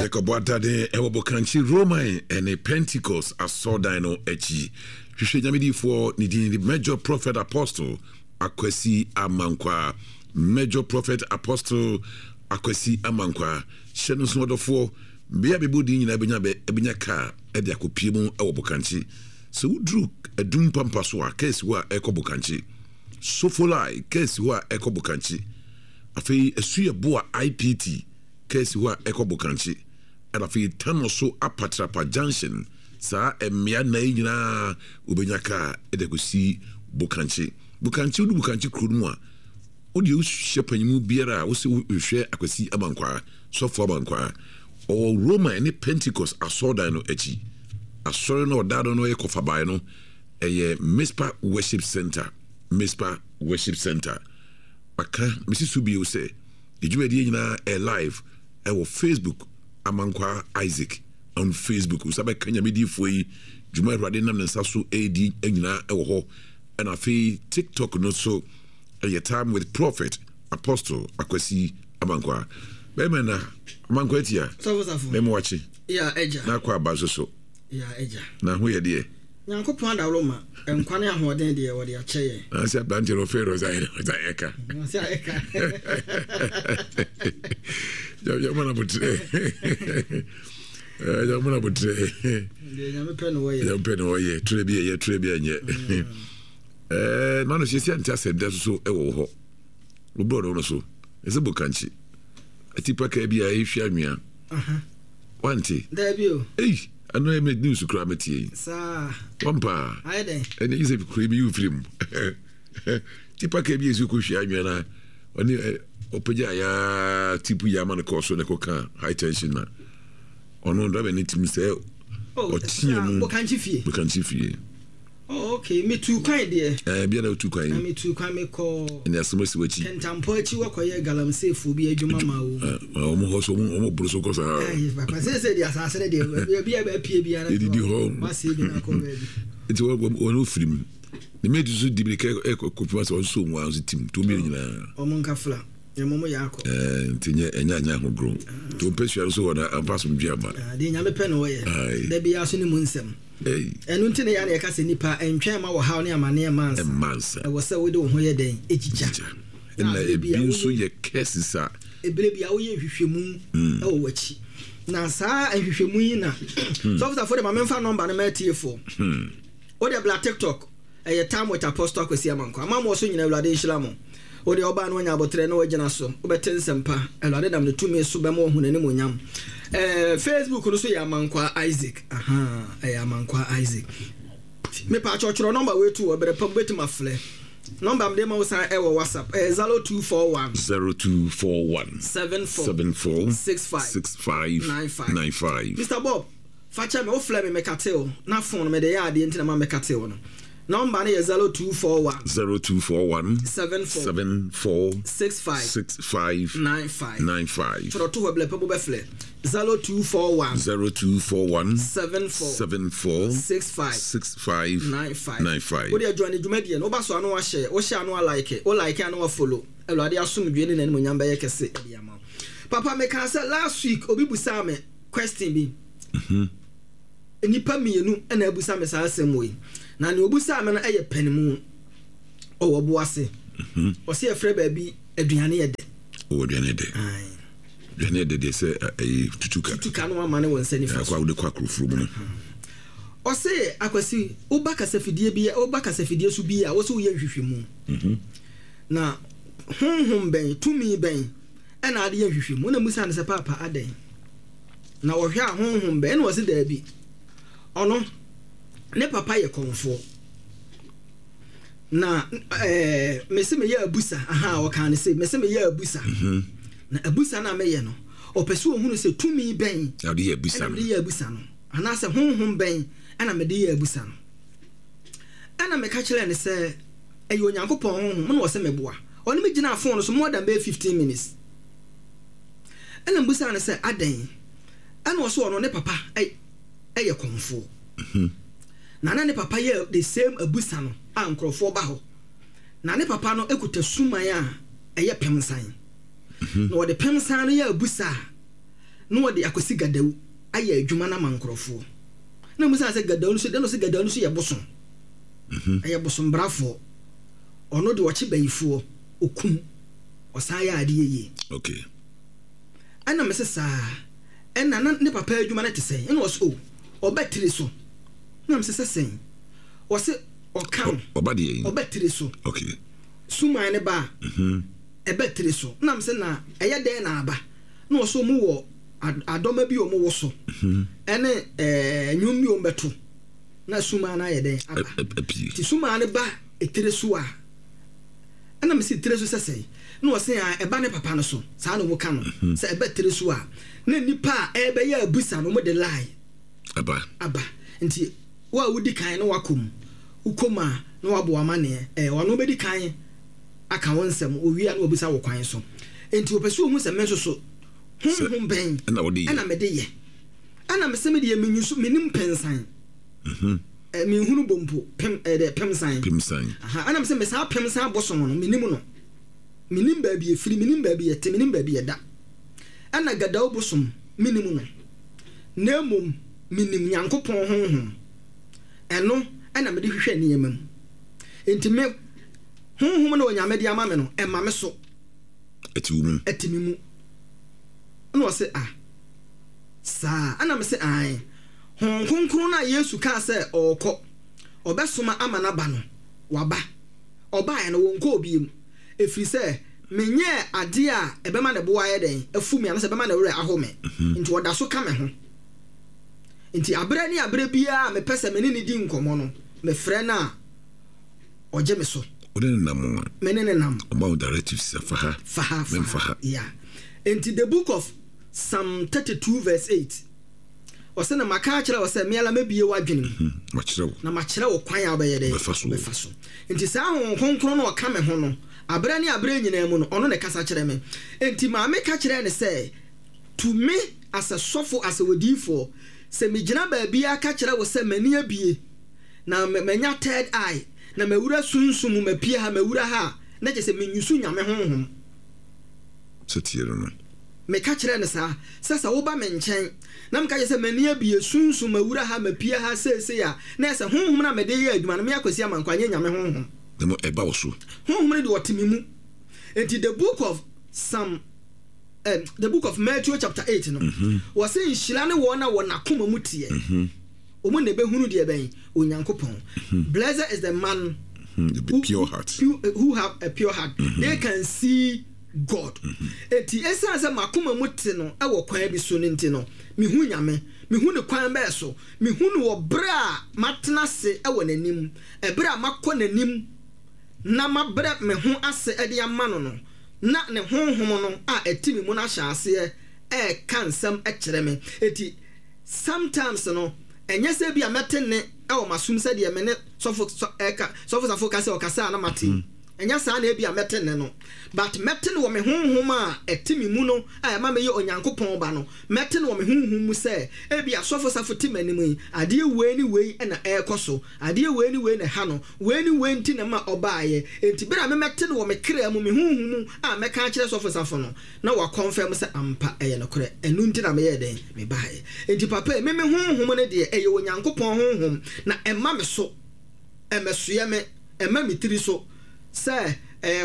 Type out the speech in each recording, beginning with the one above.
Jacob Watade Ewobokanchi Roman and a Pentecost asodino echi. Hwehwe nyamedi for the major prophet apostle Akwesi Amankwa. Major prophet apostle Akwesi Amankwa. Shenu snodofo bia bebodi nyina ebenya ka e de akopie mu Ewobokanchi. So udru edum pampa so a case wa Ekobokanchi. Sofolai case wa Ekobokanchi. Afei esuye boa IPT case wa Ekobokanchi. And afi tano so apatrapa junction sa emia na nyina ubenyaka edekusi Bokanchi udu Bokanchi krunu a odi ushepanyimu biara wo se hwe Akwesi Amankwa so for Amankwa o Roma any Pentecost asoda no echi asore no dado no ekofabai no eye Mispa Worship Center aka Mrs. Subi say ejumedi nyina live e Facebook Amankwa Isaac on Facebook usabe kanya medifo yi juma awrade nam nsa so edi anyina e wo ho and afi TikTok no so a time with prophet apostle Akwesi Amankwa bemena Amankwa etia so memo wachi eja na kwa bazo so eja na ho ye de Nyankopon da roma enkwane ahoden de wo de akyeye asi abante ro fero zayeka ya mana butre ya mana butre ya me no ye trebi anye manu sisi ante asede so e wo ho obo no so ese Bokanchi atipa ka bia ehwa anwea wanti da bio ano e med news kura metie sa pampa aide ene ise kura bi ufrim tipa ka bia esu ko hwa anwea na oni opeja ya tipu ya man ko so ne ko kan high tension na ono ndo be ni tim se o tie mu Bokanchi fie oh okay me tu kwan de bia na tu kwan me tu kwan me ko ene asomosi wachi kentampo achi wakoye galamsefu bi adwuma ma o mo hoso mo bruso ko sa papa se dia asase de bia ba pie bia na di ho wase bi na ko ba bi it wonu frim ni me du dibrike kopima so so mu an tim to mi nyina o mo nkafla yemomo yako tinye enya ho gro to pesua so wona ampaso mduama de nyame pe no ye da bia so ni mu nsem enu ntine ya na ye kase nipa entwen ma wo haw ne amane mansa e wo se wo de ho ye den ejicha na ebi so ye kesisa ebere bia wo ye hwehwemu e wo wachi na saa hwehwemu yi na so for the memfa number na matiefo o de bla TikTok e time with apostle Akwesi Amankwa amamo so nyina awlade nhiramo o de oba no nya abotre na wagina so obetensempa awlade dam ne tumi so be mo hunani monyam Facebook no so ya Amankwa Isaac Amankwa Isaac me pa chochoro number we tu obere pam betima fle number am de ma wosan e wo WhatsApp 0241 74 65 Mr. Bob facha me o fle me mekateo na phone me de ya ade ntina ma mekateo no number na 0241 74 65 95 for to weble pebo be fle 0241 74 65 95 wo de adwane dwumadie no ba so anu wa share wo share anu like o like anu wa follow elwade asomdwe ne nanu nyamba ye kese e ama papa me kan say last week obi busa me question bi enipa mienu na abusa me sa asem we na ne obusa me no eye panimu o wo boase o se efre ba bi aduane ye de o aduane de aduane de se tutuka no amane won sani fa kwa wo de kwa krofuru mu o se Akwesi wo ba kasafidie bi wo ba kasafidie su bi a wo se wo ye hwehwemu na honhom ben tumi ben na ade ye hwehwemu na musa ne se papa aden na wo hwe a honhom ben na wo se da bi ono ne papa ye konfo na mese me ye abusa wo kan ne se mese me ye abusa na abusa na me ye no opese wo hunu se tumi ben na de ye abusa no ana se honhom ben ana me de ye abusa no ana me ka kire ne se eyo Nyankopon honhom no wo se meboa ono me gina phone so more than 15 minutes ana mbusa ne se aden ana wo so ono ne papa eye konfo na ne papa ye the same abusa no ankrofo ba ho na ne papa no ekuta suman a eye pemsan no de pemsan no ye abusa no de akosi gadawu aye adwuma na mankrofo na musa se gadawu so de no se gadawu so ye bosom aye bosom brafo ono de wochi bayifo okum osaya ade ye okay ana mesesa ena na ne papa adwuma na tese ena was obetire so na mesesa sen wose okam obetire so okay suma ne ba ebetire so na mse na eye den na aba na wose mu wo adoma bi o mu wo so ene nyumi o mbeto na suma na ye den aba ti suma ne ba etire so a ana mse tire so sesei na wose a eba ne papa no so sa no mu ka no se ebetire so a na nipa ebe ya abusa no mo de lie aba nti wa wudi kan na wakom ukoma na wabo amane wano bedi kan aka wonsem owia na obusa wo kwan so enti opesu hu se menso so ben ana mede ye ana mesem de menyusu menim pensan me hunu bompo pemsan aha ana mesem sa pemsan boso no menim ba bi efiri menim ba bi ete menim ba bi eda ana gadaw bosom menim no nemom menim Nyankopɔn honhom eno ana mede hwehwɛ ne yemam enti me honhom na onyame de ama me no ema me so etimi mu no se sa ana me se ai honkonkron na Yesu ka se okɔ obesoma ama na ba no waba oba ya no wonko obiem efiri se menye ade a ebema ne boa ye den afumi ana se ebema na wure ahome nti oda so ka me ho nti abre ni abre bia me pese me ni di nkomo no me frɛ na oje me so menene nam about directives faha yeah into the book of Psalm 32 verse 8 wose na maka kire wose me ala mabie wadwene na makire wo kwan abeye de befaso nti sa ho konkron no ka me ho no abre ni abre nyina mu no ono ne kasa kire me nti ma me ka kire ne say to me as a sofo as a wodifo se me gina ba bia ka kire wose mani abie na menya third eye na mawura sunsum mapie ha mawura ha na je se menyusu nyame honhom setiero no me ka kire ne sa sasa wo ba me nchen na me ka je se mani abie sunsum mawura ha mapie ha sese ya na se honhom na me de ye adwuma na me akosi amankwanye nyame honhom demo eba wo so honhom ne de otimi mu enti the book of Matthew chapter 8 no was saying nhyira ne wo na wo nakoma mu tie omo ne behunu de ben onyankopon blessed is the man pure heart who have a pure heart they can see God eti esanse makoma muti no e wo kwan bi so nti no mehu nyame mehu ne kwan ba so mehu no wo bra matena se e wo nanim e bra makọ nanim na mabra me ho ase e de amano no na ne honhom no a etimi mu na hyase e kansam e kire me eti sometimes no enye se bia metene e wo masum se de me ne sofo ka se o kasa na mate enya saa na bia metene no but metene wo me honhom a etimi mu no a ma me ye onyankopon ba no metene wo me honhom mu se e bia sofo ti manim ade we ni we na e koso ade we ni na ha no we ni we nti na ma obaaye enti bira me metene wo me kra mu me honhom a me ka kire sofo no na wa confirm se ampa e ye no kore enu nti na me ye den me baaye enti papa me honhom ne de e ye onyankopon honhom na e ma me so e mesoye me e ma mi tiri so say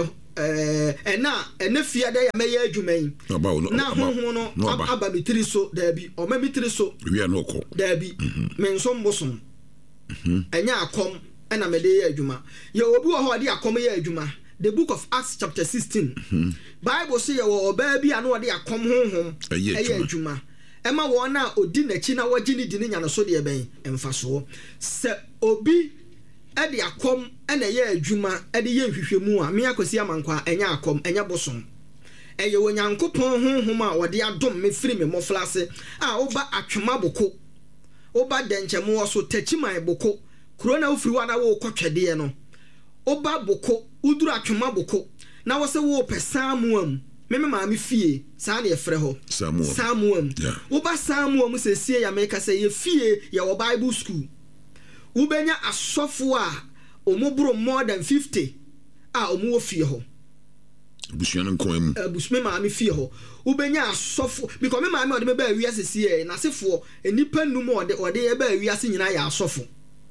ena fia da ya meye adwuma yi na honhom no aba mitiri so da bi o ma mitiri so wi ana okọ da bi men so mbosom enya akom ena me de ye adwuma ye obi wo ho de akom ye adwuma the book of Acts chapter 16 Bible say ye wo oba bi ana de akom honhom eye adwuma ema wo na odi nachi na wagini di ne nya no so de ben emfa so se obi ede akom ena ye adwuma ede ye hwehwemu a me akosi amankwa enya akom enya bosom eye wonyankopon honhom a wode adom me firi me moflase a oba atwema boko oba denchemu wo so tachiman boko krona ufiri wa na wo kotwede no oba boko uduru atwema boko na wo se wo pesamuam me maami fie saa na ye frɛ ho samuam oba samuam sesie ya me ka se ye fie ye wo Bible school ubenya asofo a omubro more than 50 a omuwo fie ho busuan nkoam busme maame fie ho ubenya asofo because me maame ode me ba wiase sie na sefo enipa num ode e ba wiase nyina ya asofo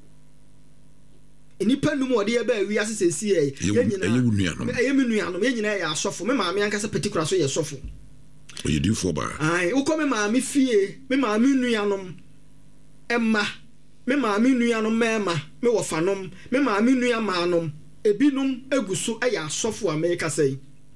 enipa num ode e ba wiase sesie ye nyina ye menuanom ye nyina ya asofo me maame anka se particular so ye sofo you do for ba ai uko me maame fie me maame nuanom emma me maame nuanom mema me wofanom me maame nuamanom ebinum eguso ya asofo America sei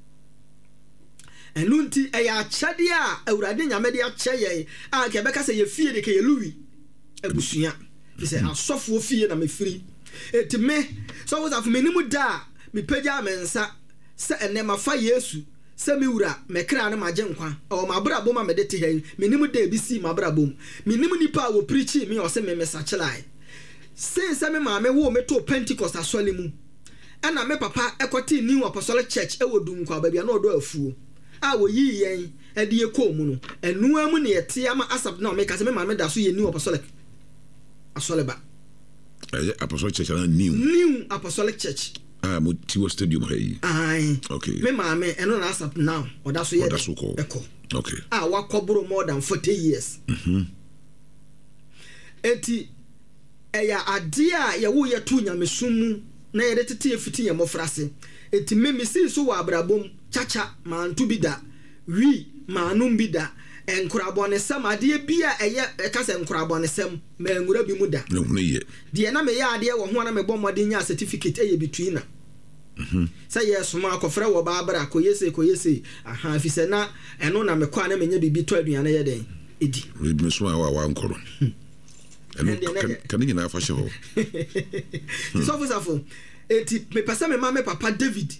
enunti eya chade a awurade nyamede a cheye a ke beka se ye fie de ke ye luwi abusua fi se asofo fie na me firi etime so was af menimu da me pagya mensa se enema fa Yesu se me wura me kra na maje nkwa o mabrabo ma me de te hen menimu da ebisi mabrabo menimu nipa wo preach me o se me message lie se me maame wo me to Pentecost asole mu ana me papa ekoti New Apostolic Church e wodum kwa babia na odo afuo a wo yi yen e de ekomu no enu amu ne yete ama asap na o me ka se me maame da so ye New Apostolic asole ba Apostolic Church na New Apostolic Church mo Tiwo Stadium hey ai okay me maame eno na asap now oda so ye eko okay wakobro more than 40 years enti eya ade a ye wo ye tu nyamesumu na ye tete efiti ye mofrase enti me si so wa abrabom chacha mantu bida wi manum bida enkurabone sam ade bia eye ka se enkurabone sam ma engura bi mu da no ye de na me ya ade wo ho na me bom ade nya certificate eye between na say yes ma akofra wo ba abra koyese aha fi se na eno na me kwa na menya bibi to aduane ye den edi we so wa nkoro eno kan ni na fa hye ho so fusafo eti me pesa me mama papa David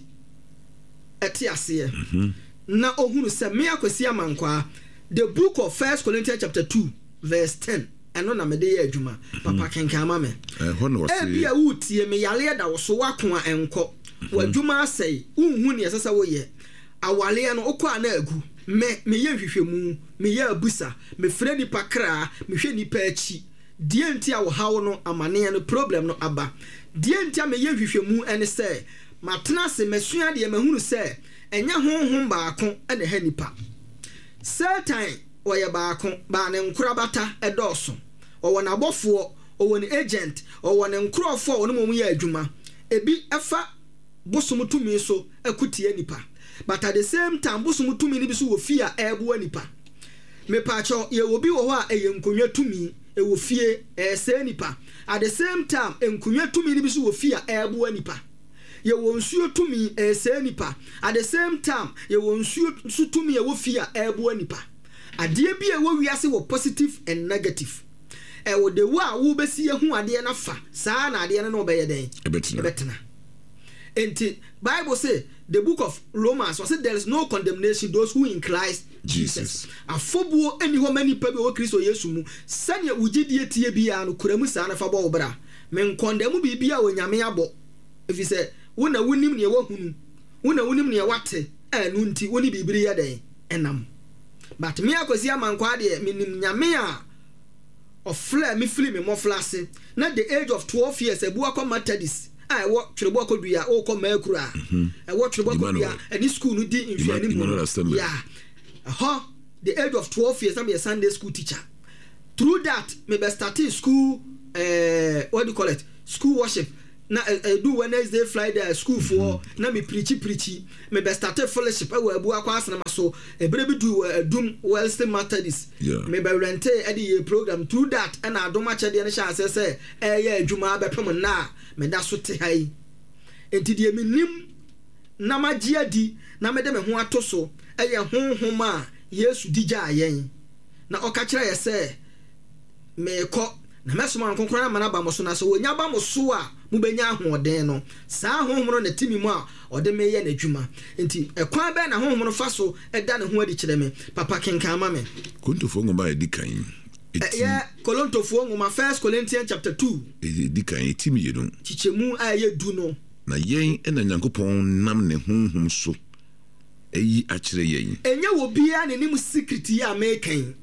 eti ase na ohunu se me akwasi amankwa the book of 1 Corinthians chapter 2 verse 10 eno na me de ye adwuma papa kenkan ma me ho no wase bia wutie me yale da wo so wako a enko wadwuma asai unhu ne yesesa wo ye awale no okwa na agu me ye hwehwemu me ye abusa me frɛ nipa kra me hwɛ nipa achi die nti a wo hawo no amane no problem no aba die nti a me ye hwehwemu ene sɛ matena se mesua de mahunu sɛ enya honhom baako ene ha nipa Satan oye baako ba ne nkurabata edoso owo na bofo owo ne agent owo ne nkurofo owo no mu ye adwuma ebi efa bosomutumi so akutie nipa but at the same time bosomutumi ni bi so wo fie a ebo nipa me pacho ye obi wo ho a eye nkonwa tumi e wo fie se nipa at the same time enkonwa tumi ni bi so wo fie a ebo nipa ye wo nsuo tumi se nipa at the same time ye wo nsuo su tumi e wo fie a ebo nipa ade bi e wo wiase wo positive and negative e wo de wo a wo besi ehu ade na fa saa na ade na obeye den ebetena enti Bible say the book of Romans was say there is no condemnation those who in Christ Jesus afobuo eni ho mani pa bi wo Kristo Yesu mu sane ugidie tie bia no kuramu saa na fa bo obra men condemn bi bia wo nyame abo efi say wona wonim ne wahunu wona wonim ne wate anu nti woni bibiri ya den enam but me akosi amankwa de minim nyame a ofla me fili me moflase na the age of 12 years ebu akọ Methodist I work to the work of the year, or come Mercura. I work to the work of the year, and this school no did in yeah. The age of 12 years, I'm a Sunday school teacher. Through that, maybe starting school, what do you call it? School worship. Now I do Wednesday, Friday school for now me preachy. Maybe started fellowship. I will work as an so a baby do doom Western Methodist. Maybe rent a program through that, and I don't much at the other chance. I say, yeah, Juma Bepom na. Me da so te hai enti de menim na magia di na me de me ho atoso eye honhom a Yesu digya ayen na okakira ye se me ko na mesoma nkonkora mana ba mo so na so wonya ba mo so a mu benya ahoden no saa honhom no na timi mu a ode me ye na dwuma enti ekwan be na honhom no fa so eda ne ho adi kire me papa kenkan ma me kontofo ngoma edi kan yeah, Kolontofo ngoma 1 Corinthians chapter 2. Dikan etimi yedon. Chichemu aye du no. Na yen ena Nyankopon nam ne honhom so. Eyi akire yen. Enya wo bia ne nim secret ya mekan.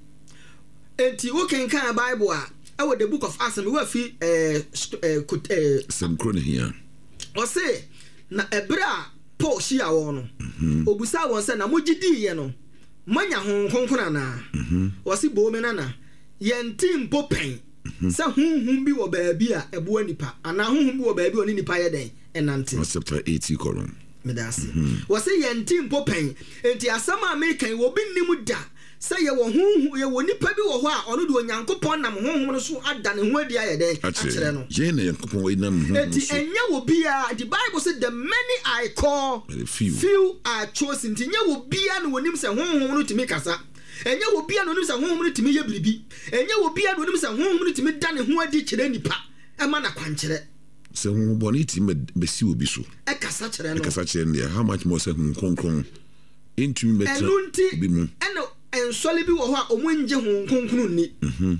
Enti wo kenkan Bible a e the book of Acts we fi Semkrone here. O say na ebra Paul shia wono obusa won se na mogidi ye no manya honkonkona na wasi bo me nana yenti mpo pen se honhom bi wo baabi a ebo nipa ana honhom bi wo baabi oni nipa ye den enante chapter 80 column medasi wasi yenti mpo pen enti asama American wo bi nimu da se ye wo honhom ye wo nipa bi wo ho a ono de onyankopon nam honhom no so ada ne ho adi aye den akere no je na yankopon we nam honhom enti enya wo bia the Bible said the many I call few are chosen enti wo bia no wonim se honhom no timi kasa enya wo bia no wonim se honhom no timi ye biribi enya wo bia no wonim se honhom no timi da ne ho adi kire nipa e ma na kwankere se honhom boni timi be si obi so e kasa kire no how much more se honhom intimi metra bi mu en sole bi wo ho a omunje honkonkunu ni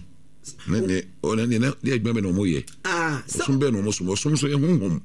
ne onani na de agba me no moye so be no mo so ye honhom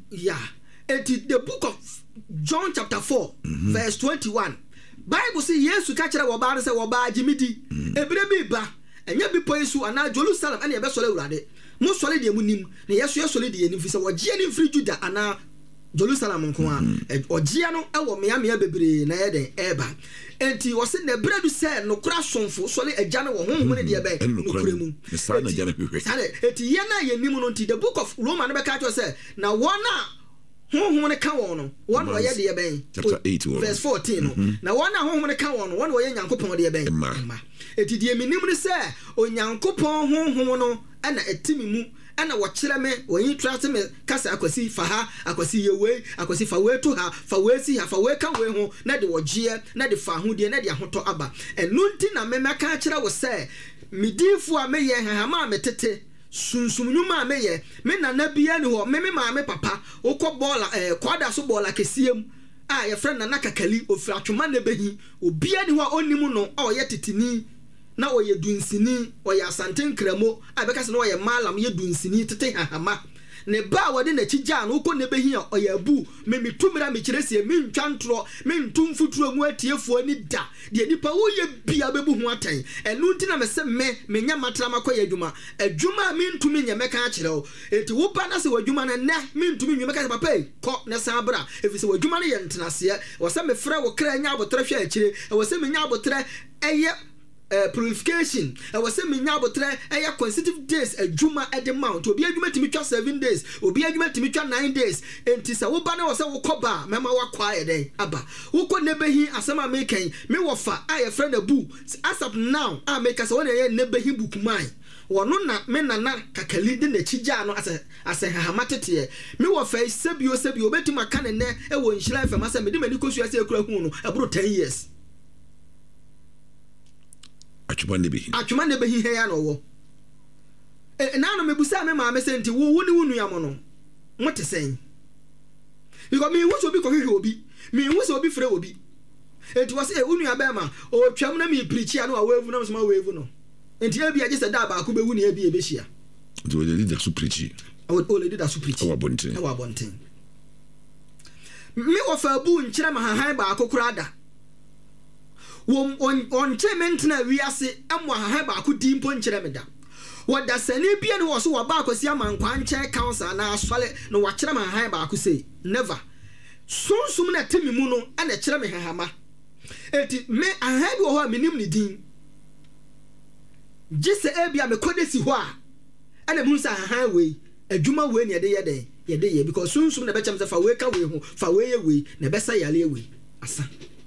it the book of John chapter 4 verse 21 Bible say Yesu ka kire wo ba se wo ba agimidi ebire bi ba enya bi poisu ana Jerusalem ana ye be sole urade mo sole de munim na Yesu ye sole de ye nimfi se wo gie ni mfiri Juda ana Jerusalem nko a ogia no e wo mea bebre na ye den eba enti wo se na bredu se no kura sonfo sole agya no wo honhom ne de be no kura mu sa na agya na hwehwe sale enti ye na ye nim no enti the book of Romans be ka to se na wona honhom ne ka won no wona wo ye de ben chapter 8 verse 14 no na wona honhom ne ka won no wona wo ye nyankopon de ben enti de minim ne se onyankopon honhom no ana etimi mu ana wɔkyerɛ me wɔyi trate me kasa akwasi fa ha akwasi yewe akwasi fa we to ha fa we si ha fa we ka we ho na de wɔgye na de fa ho de na de ahotɔ aba ɛnu nti na me maka kyerɛ wo sɛ midifo a meyɛ hahama metete sunsumnwuma a meyɛ me nana bia ni hɔ me ma me papa wokɔ bola kwada so bola kesiem a ye friend na kakali ofira twoma na behi obia ni hɔ onimu no a ɔyɛ titini na oye dunsini oye asanten kramo abeka se no oye malam ye dunsini tete hahama ne ba wode na chigya no ko ne behi oye abu me mitumira me kiresie me ntwantro me ntumfuturo mu atiefuo ni da de nipa wo ye bia bebu ho atan enu nti na me se me nya matra makoye adwuma me ntumi nya meka a kire o eti wo ba na se wadwuma na ne me ntumi nya meka papa ko ne san bra efi se wadwuma no ye ntenase wo se me frɛ wo kra nya abotre hwe akire wo se me nya abotre eye purification I was saying nya abotre eya consecutive days adwuma at the mount obi adwuma timi twa 7 days obi adwuma timi twa 9 days enti sa wo ba na wo se wo koba mema wa kwae den aba wo ko nebehi asema mekan me wo fa aye friend abu as up now a make us won ye nebehi bukuman wono na me nana kakali de na chigya no ase hamatete me wo fa sebio obetuma aka ne e wo nhira fa masa me de mani kosu ase ekura hu no aburo 10 years atwuma ne behi he ya no wo na no mebusa me ma me senti wo ni wunu ya mo no mote sen because me wo so bi ko hwehwe obi me wo so bi frɛ obi enti wo se wunu ya ba ma o twam na me preach ya no awevu na so awevu no enti e bi agye se da ba ko be wunu ya bi e be hia do le leader so preach o le leader so preach wa bonten me wo fa bu nkyere ma hahan ba akokura da on treatment na wiase amwa hahan ba ko dimpo nkyere me da wada sani bia ne wo so wa ba akwasi amankwa nkyere council na asole no wa kyere ma hahan ba ko say never sunsum na temi mu no ana kyere me hahama eti me hahan bi wo ho minim ni din gise ebia me kodesi ho a ana mu sa hahan we adwuma we ne yede ye because sunsum na be kyem se fa we ka we ho fa we ye we na be sa yale we asa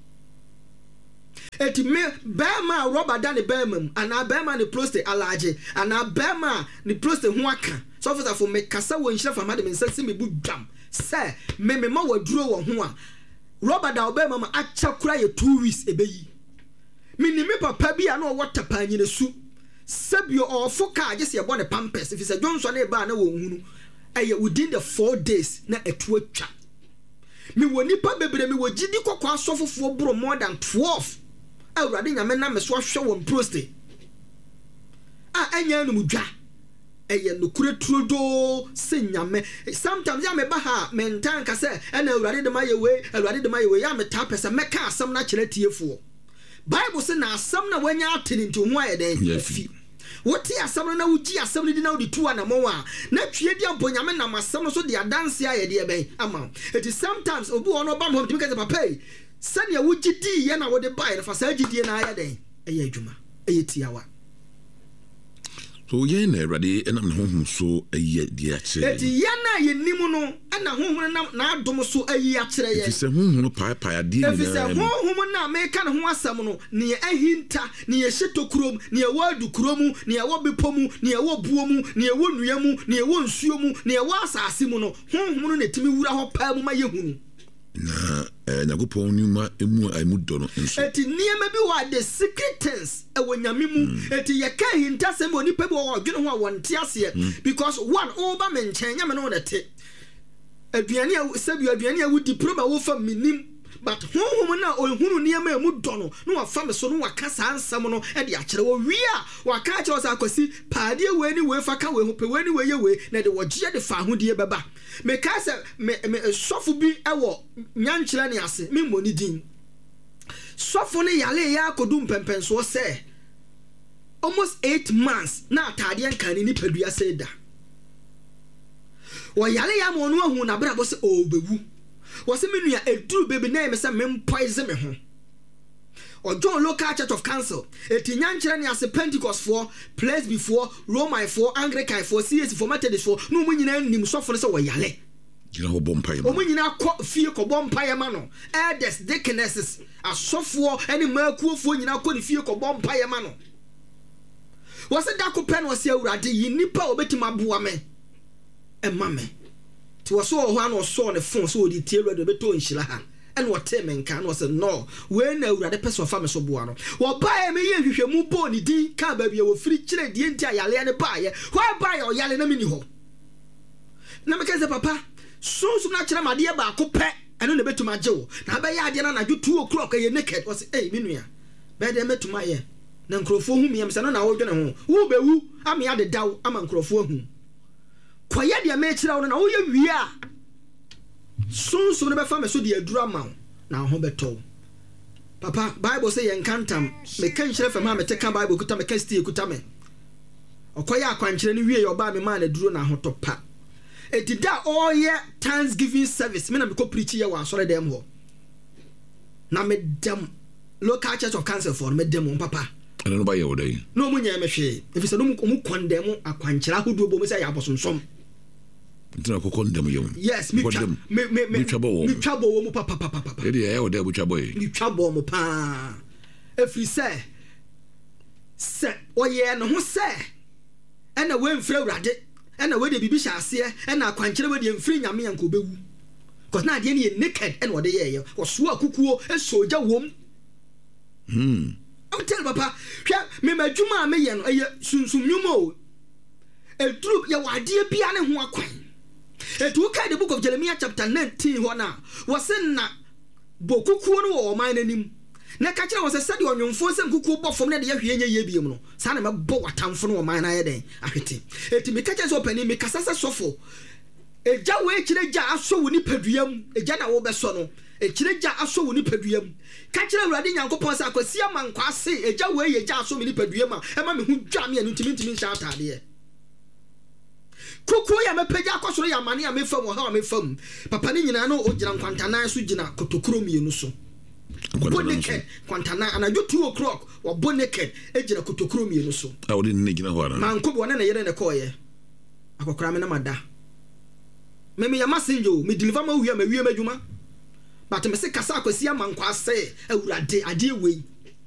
eti me bema roba dani bema ana bema ni prostate alaje ana bema ni prostate ho aka so for me kasa wo nhira fa made me nsa me budam se me ma waduro wo ho a roba da obema ma acha kura ye 2 weeks ebeyi me ni me papa bi ana wo tapa nyine su sabio ofo ka agese ye bone pampers if se jonso na ba na wo hunu aye within the 4 days na etu atwa me woni pa bebre me wo gidi kokwa asofofo bro more than 12 awurade nyame na me so ahwe won prostate anya no mudwa eye no kure turodo se nyame sometimes ya me ba ha mentan ka se na awurade de mayewe ya me ta pesa meka asam na kire tiefo bible se na asam na wanya atene nti ho ayede fi what ya some na uji asem ni na odi tu anamo a na twie dia mponyame na masem no so dia dance ya de ben ama it is sometimes obu ono ba mo timi ka papa sani ya uji di ye na wo de buy na fa sa gidie na ya den eye adwuma eye tiawa so ye na ready enam na honhom so eye di a kire eti ye na ye nimu no ana honhom na adom so eye a kire ye fi se honhom pa ya di ni fi se honhom na me ka na ho asam no ne ahinta ne ye hyeto kurom ne ye wadu kuromu ne ye wo bepomu ne ye wo buomu ne ye wo nuamu ne ye wo nsuomu ne ye wo asase mu no honhom no na timi wura ho pa mu ma ye hunu na nyagopon nyuma emu aimudo no nso eti niema bi wa the secret things e wonyame mu eti ye ka hinta sem oni pe bi wo dwene ho a wonte ase because one over men chenya me no na te aduane a sabi aduane a wo diploma wo fa minim but honhom na ohunu niema emu do no wa fa me so no wa kasa ansam no e de akere wo wi a wa ka akere so akosi paade we ni we fa ka we ho pe we ni we ye we na de wo gye de fa hodie beba me ka se me sofu bi ewo nyankyere ne ase me moni din sofu ne yale ya kodum pempenso se almost 8 months na atade nkani ni padua se da wo yale ya mo no ahu na bra bo se obewu wo se menu ya eduru baby na me se me poison me ho or John Local Church of Council eti nyankyere ne ase Pentecost for place before Roman for Anglican for CS for Methodist for no mu nyina nim sofo se wo yale gina ho bompaye o mu nyina kɔ fie kɔ bompaye ma no elders deaconesses asofo ene makuofo nyina kɔ ne fie kɔ bompaye ma no wo se da ko pen wo se awurade yi nipa obetima boa me e ma me ti wo so ho an so ne phone so odi tie awurade beto nhyira ha and what temen can was no when awurade person fa me so boa no wo bae me ye hwehwemu bo ni din ka ba bia wo firi kire die ntia yale ne bae why bae o yale na me ni ho na me keze papa so na kire made ba ko pe eno ne betuma gye na ba ya ade na 2 o'clock ye naked was eh me nua be de metuma ye na nkrofo hu me se na wo dwene ho wo bewu am ya de daw ama nkrofo hu koye de me kire wo na wo ye wi a so ne be fa me so de adura ma na ho beto papa bible say yen kantam me kan kyerɛ fam ha me teka bible kuta me kasti kuta me okoya akwankyerɛ ne wie yoba me ma na duro na ho topa edida all year Thanksgiving service me na me ko preach ye wa asore dem ho na me dem Local Church of Council for me dem papa ana no ba ye odai no mu nya me hwe efisa no mu kondem akwankyerɛ ahodo bo me say ya bosonsom ntina ko kondem yom yes me twabo wo mu papa edi e o de bu twabo e me twabo mu pa efiri se oye no ho se ena we mfira awurade ena we de bibi hya ase ena akwankyere we de mfiri nyame yanko bewu cause na de ne naked ena wo de ye oso akukuo esoja wom I'm tell papa hwa me madwuma me ye no eye sunsum nyumo edru ye wade bia ne ho akwan etu ka the book of Jeremiah chapter 19 hona wose na bokukuo no wo man nanim na ka kire wose sade onwomfo se nkukuo bofom na de yahwe nya ye biem no sa na mebo watamfo no wo man na ye den ahwete eti me ka kire so pani me kasasa sofo eja we kire ja aso wo ni paduam eja na wo beso no ekire ja aso wo ni paduam ka kire awurade nyankopon sa akwasi amankwa ase eja we ye ja aso me ni paduam a e ma me hu dwa me anu ntimi sha atade kuku ya mepeja akosoro ya mane ya mefam wo ha mefam papa ni nyina no ogira nkwantana so gina kotokuro mienu so boneket kwantana anadwo 2 o'clock wo boneket egira kotokuro mienu so a wo ni gina ho ara manko bo na yere ne koye akokora me na mada me ya masenjo me deliver ma wi ma wi madwuma but me se kasa akwasi amankwa se awurade ade we